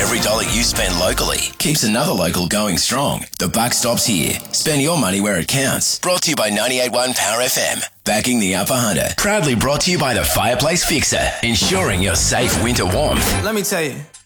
Every dollar you spend locally keeps another local going strong. The buck stops here. Spend your money where it counts. Brought to you by 98.1 Power FM. Backing the Upper Hunter. Proudly brought to you by the Fireplace Fixer. Ensuring your safe winter warmth. Let me tell you.